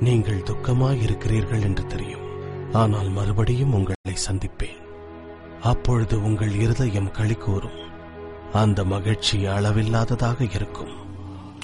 நீங்கள் துக்கமாயிருக்கிறீர்கள் என்று தெரியும். ஆனால் மறுபடியும் உங்களை சந்திப்பேன். அப்பொழுது உங்கள் இருதயம் களி கூறும். அந்த மகிழ்ச்சி அளவில்லாததாக இருக்கும்.